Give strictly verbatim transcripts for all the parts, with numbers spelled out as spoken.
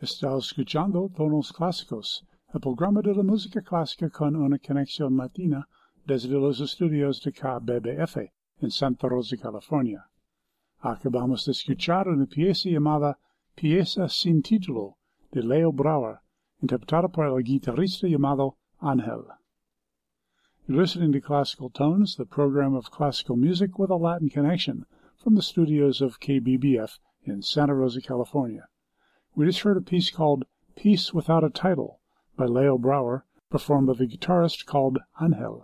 Está escuchando Tonos Clásicos, el programa de la música clásica con una conexión latina desde los estudios de K B B F en Santa Rosa, California. Acabamos de escuchar una pieza llamada Pieza sin título de Leo Brauer, interpretada por el guitarrista llamado Angel. You're listening to Classical Tones, the program of classical music with a Latin connection from the studios of K B B F in Santa Rosa, California. We just heard a piece called Piece Without a Title by Leo Brauer, performed by the guitarist called Angel.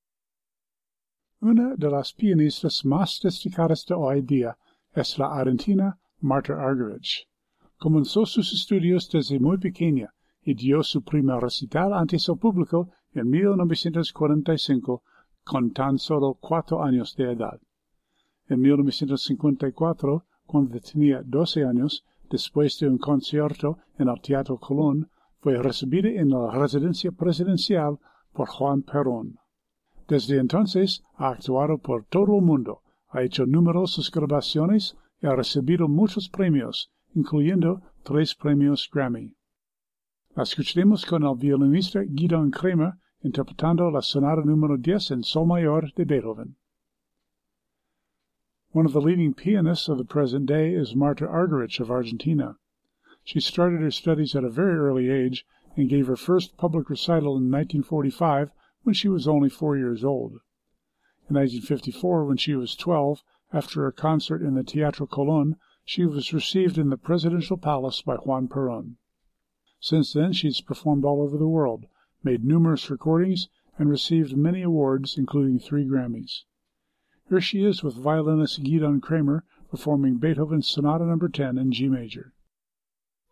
Una de las pianistas más destacadas de hoy día es la argentina Marta Argerich. Comenzó sus estudios desde muy pequeña y dio su primer recital ante el público en mil novecientos cuarenta y cinco con tan solo cuatro años de edad. En mil novecientos cincuenta y cuatro, cuando tenía doce años, después de un concierto en el Teatro Colón, fue recibida en la residencia presidencial por Juan Perón. Desde entonces ha actuado por todo el mundo, ha hecho numerosas grabaciones y ha recibido muchos premios, incluyendo tres premios Grammy. La escucharemos con el violinista Gidon Kremer interpretando la sonata número diez en sol mayor de Beethoven. One of the leading pianists of the present day is Marta Argerich of Argentina. She started her studies at a very early age and gave her first public recital in nineteen forty-five when she was only four years old. In nineteen fifty-four, when she was twelve, after a concert in the Teatro Colón, she was received in the Presidential Palace by Juan Perón. Since then, she's performed all over the world, made numerous recordings, and received many awards, including three Grammys. Here she is with violinist Gidon Kremer performing Beethoven's Sonata number ten in G major.